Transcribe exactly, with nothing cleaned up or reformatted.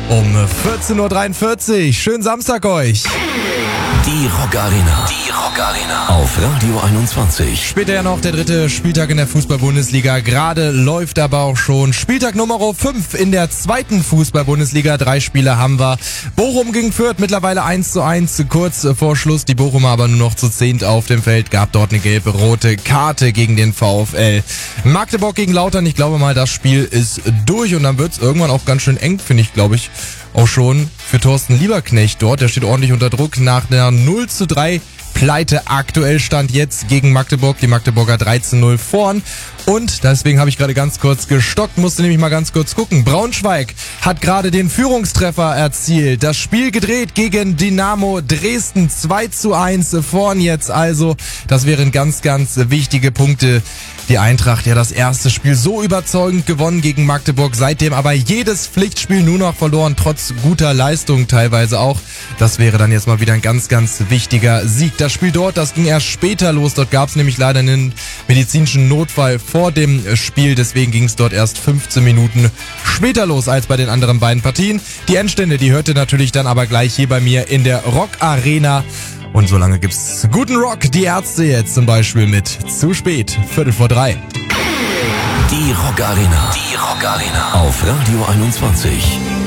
Um vierzehn Uhr dreiundvierzig. Schönen Samstag euch. Die Rock Arena. Die Rock Arena. Auf Radio einundzwanzig. Später ja noch der dritte Spieltag in der Fußball-Bundesliga. Gerade läuft aber auch schon Spieltag Nummer fünf in der zweiten Fußball-Bundesliga. Drei Spiele haben wir. Bochum gegen Fürth mittlerweile eins zu eins. Kurz vor Schluss die Bochumer aber nur noch zu zehnt auf dem Feld. Gab dort eine gelbe rote Karte gegen den VfL. Magdeburg gegen Lautern. Ich glaube mal, das Spiel ist durch und dann wird es irgendwann auch ganz schön eng, finde ich, glaube ich. Auch schon für Thorsten Lieberknecht dort. Der steht ordentlich unter Druck nach einer null zu drei Pleite. Aktuell stand jetzt gegen Magdeburg. Die Magdeburger dreizehn null vorn. Und deswegen habe ich gerade ganz kurz gestockt, musste nämlich mal ganz kurz gucken. Braunschweig hat gerade den Führungstreffer erzielt. Das Spiel gedreht gegen Dynamo Dresden. zwei zu eins vorn jetzt also. Das wären ganz, ganz wichtige Punkte. Die Eintracht ja das erste Spiel so überzeugend gewonnen gegen Magdeburg, seitdem aber jedes Pflichtspiel nur noch verloren, trotz guter Leistung teilweise auch. Das wäre dann jetzt mal wieder ein ganz, ganz wichtiger Sieg. Das Spiel dort, das ging erst später los, dort gab es nämlich leider einen medizinischen Notfall vor dem Spiel, deswegen ging es dort erst fünfzehn Minuten später los als bei den anderen beiden Partien. Die Endstände, die hört ihr natürlich dann aber gleich hier bei mir in der Rock Arena. Und solange gibt's guten Rock, die Ärzte jetzt zum Beispiel mit Zu spät, Viertel vor drei. Die Rock Arena. Die Rock Arena. Auf Radio einundzwanzig.